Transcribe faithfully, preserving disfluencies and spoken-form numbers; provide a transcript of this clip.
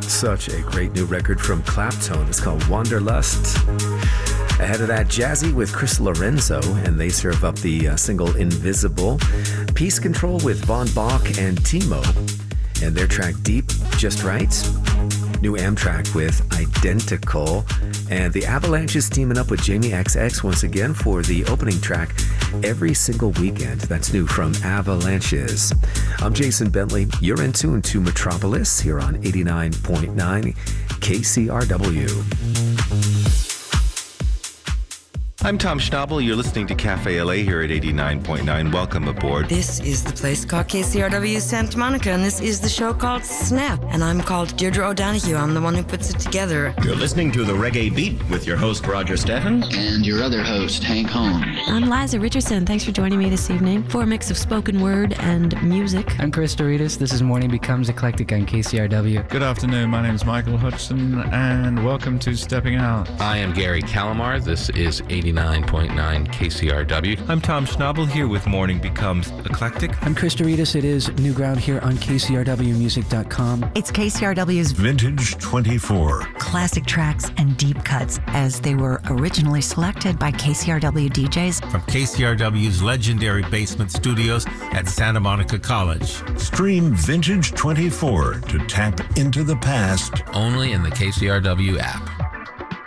Such a great new record from Claptone. It's called Wanderlust. Ahead of that, Jazzy with Chris Lorenzo, and they serve up the uh, single Invisible. Peace Control with Von Bach and Timo, and their track Deep, Just Right. New Amtrak with Identical. And the Avalanches teaming up with Jamie X X once again for the opening track, Every Single Weekend. That's new from Avalanches. I'm Jason Bentley. You're in tune to Metropolis here on eighty-nine point nine K C R W. I'm Tom Schnabel. You're listening to Cafe L A here at eighty-nine point nine. Welcome aboard. This is the place called K C R W Santa Monica, and this is the show called Snap. And I'm called Deirdre O'Donoghue. I'm the one who puts it together. You're listening to The Reggae Beat with your host, Roger Steffens. And your other host, Hank Holmes. I'm Liza Richardson. Thanks for joining me this evening for a mix of spoken word and music. I'm Chris Doritas. This is Morning Becomes Eclectic on K C R W. Good afternoon. My name is Michael Hudson, and welcome to Stepping Out. I am Gary Calamar. This is eighty-nine point nine K C R W. I'm Tom Schnabel here with Morning Becomes Eclectic. I'm Chris Doritas. It is New Ground here on K C R W music dot com. It's K C R W's Vintage twenty-four. Classic tracks and deep cuts as they were originally selected by K C R W D Js. From K C R W's legendary basement studios at Santa Monica College. Stream Vintage twenty-four to tap into the past. Only in the K C R W app.